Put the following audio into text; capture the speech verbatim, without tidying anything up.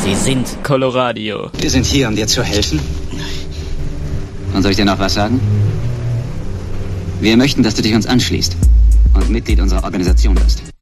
Sie sind Coloradio. Wir sind hier, um dir zu helfen. Und soll ich dir noch was sagen? Wir möchten, dass du dich uns anschließt und Mitglied unserer Organisation wirst.